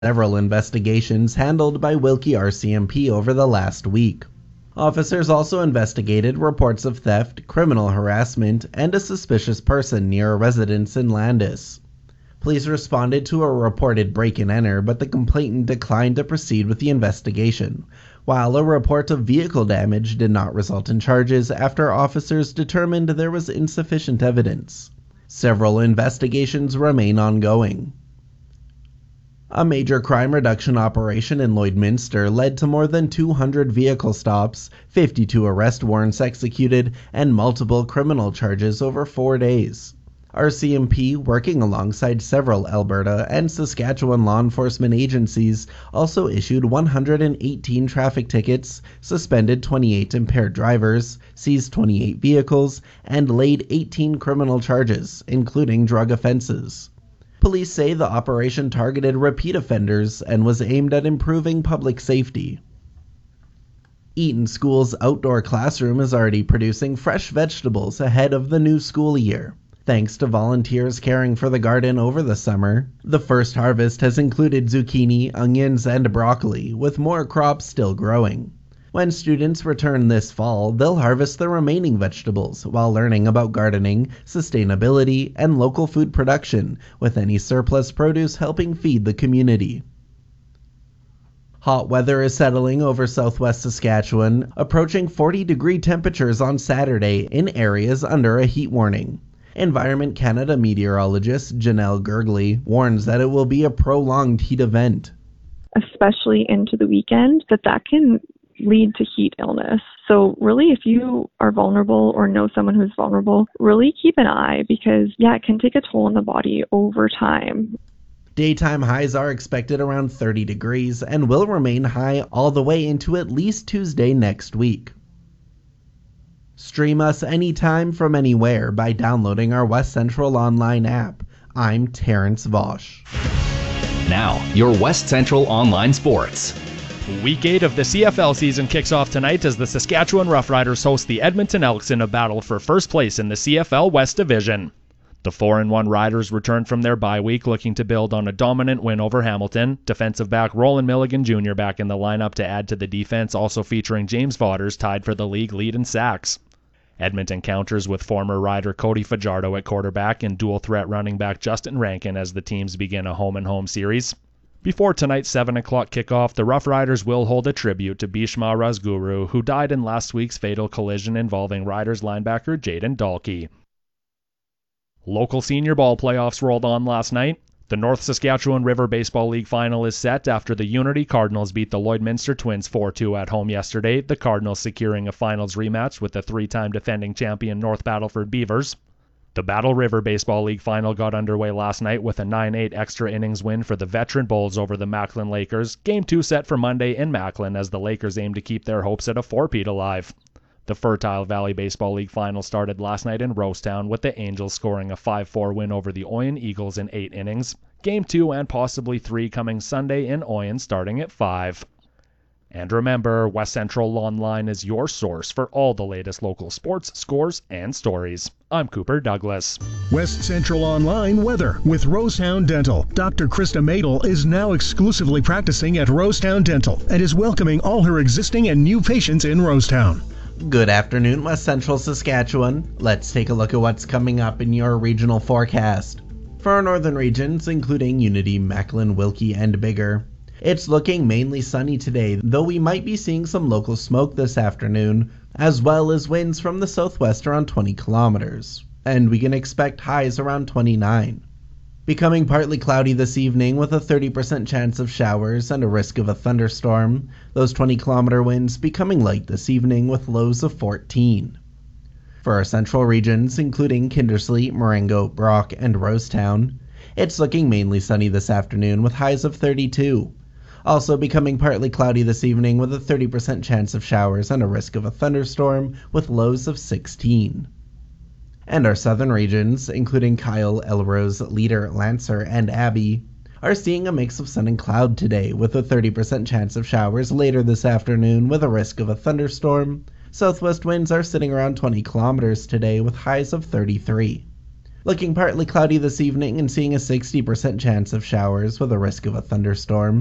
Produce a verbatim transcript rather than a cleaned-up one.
several investigations handled by Wilkie R C M P over the last week. Officers also investigated reports of theft, criminal harassment, and a suspicious person near a residence in Landis. Police responded to a reported break-and-enter, but the complainant declined to proceed with the investigation, while a report of vehicle damage did not result in charges after officers determined there was insufficient evidence. Several investigations remain ongoing. A major crime reduction operation in Lloydminster led to more than two hundred vehicle stops, fifty-two arrest warrants executed, and multiple criminal charges over four days. R C M P, working alongside several Alberta and Saskatchewan law enforcement agencies, also issued one hundred eighteen traffic tickets, suspended twenty-eight impaired drivers, seized twenty-eight vehicles, and laid eighteen criminal charges, including drug offenses. Police say the operation targeted repeat offenders and was aimed at improving public safety. Eaton School's outdoor classroom is already producing fresh vegetables ahead of the new school year. Thanks to volunteers caring for the garden over the summer, the first harvest has included zucchini, onions, and broccoli, with more crops still growing. When students return this fall, they'll harvest the remaining vegetables while learning about gardening, sustainability, and local food production, with any surplus produce helping feed the community. Hot weather is settling over southwest Saskatchewan, approaching forty degree temperatures on Saturday in areas under a heat warning. Environment Canada meteorologist Janelle Gergley warns that it will be a prolonged heat event. Especially into the weekend, that that can lead to heat illness. So really, if you are vulnerable or know someone who's vulnerable, really keep an eye because, yeah, it can take a toll on the body over time. Daytime highs are expected around thirty degrees and will remain high all the way into at least Tuesday next week. Stream us anytime from anywhere by downloading our West Central Online app. I'm Terrence Vosch. Now, your West Central Online Sports. Week eight of the C F L season kicks off tonight as the Saskatchewan Roughriders host the Edmonton Elks in a battle for first place in the C F L West Division. The four and one Riders return from their bye week looking to build on a dominant win over Hamilton. Defensive back Roland Milligan Junior back in the lineup to add to the defense, also featuring James Vaughters, tied for the league lead in sacks. Edmonton counters with former Rider Cody Fajardo at quarterback and dual-threat running back Justin Rankin as the teams begin a home-and-home series. Before tonight's seven o'clock kickoff, the Rough Riders will hold a tribute to Bhishma Razguru, who died in last week's fatal collision involving Riders linebacker Jaden Dahlke. Local senior ball playoffs rolled on last night. The North Saskatchewan River Baseball League final is set after the Unity Cardinals beat the Lloydminster Twins four two at home yesterday, the Cardinals securing a finals rematch with the three-time defending champion North Battleford Beavers. The Battle River Baseball League final got underway last night with a nine eight extra innings win for the veteran Bulls over the Macklin Lakers. Game two set for Monday in Macklin as the Lakers aim to keep their hopes at a four-peat alive. The Fertile Valley Baseball League final started last night in Rosetown with the Angels scoring a five four win over the Oyen Eagles in eight innings. Game two and possibly three coming Sunday in Oyen starting at five. And remember, West Central Online is your source for all the latest local sports, scores, and stories. I'm Cooper Douglas. West Central Online weather with Rosetown Dental. Doctor Krista Madel is now exclusively practicing at Rosetown Dental and is welcoming all her existing and new patients in Rosetown. Good afternoon, West Central Saskatchewan. Let's take a look at what's coming up in your regional forecast. For our northern regions, including Unity, Macklin, Wilkie, and Biggar, it's looking mainly sunny today, though we might be seeing some local smoke this afternoon, as well as winds from the southwest around twenty kilometers, and we can expect highs around twenty-nine. Becoming partly cloudy this evening with a thirty percent chance of showers and a risk of a thunderstorm, those twenty kilometer winds becoming light this evening with lows of fourteen. For our central regions, including Kindersley, Marengo, Brock, and Rosetown, it's looking mainly sunny this afternoon with highs of thirty-two. Also becoming partly cloudy this evening with a thirty percent chance of showers and a risk of a thunderstorm with lows of sixteen. And our southern regions, including Kyle, Elrose, Leader, Lancer, and Abbey, are seeing a mix of sun and cloud today with a thirty percent chance of showers later this afternoon with a risk of a thunderstorm. Southwest winds are sitting around twenty kilometers today with highs of thirty-three. Looking partly cloudy this evening and seeing a sixty percent chance of showers with a risk of a thunderstorm.